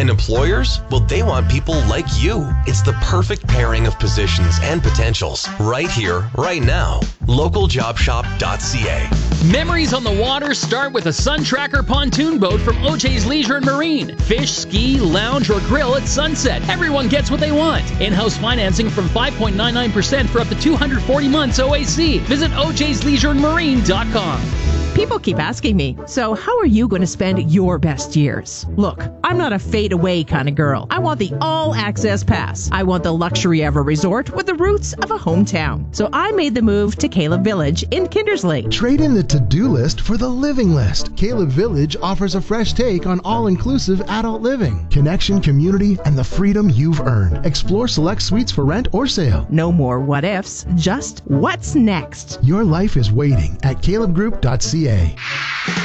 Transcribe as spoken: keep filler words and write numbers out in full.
And employers? Well, they want people like you. It's the perfect pairing of positions and potentials. Right here, right now. local job shop dot c a. Memories on the water start with a Sun Tracker pontoon boat from O J's Leisure and Marine. Fish, ski, lounge, or grill at sunset. Everyone gets what they want. In-house financing from five point nine nine percent for up to two hundred forty months O A C. Visit O J's leisure and marine dot com. People keep asking me, so how are you going to spend your best years? Look, I'm not a fade-away kind of girl. I want the all-access pass. I want the luxury of a resort with the roots of a hometown. So I made the move to Caleb Village in Kindersley. Trade in the to-do list for the living list. Caleb Village offers a fresh take on all-inclusive adult living, connection, community, and the freedom you've earned. Explore select suites for rent or sale. No more what-ifs, just what's next. Your life is waiting at caleb group dot c a.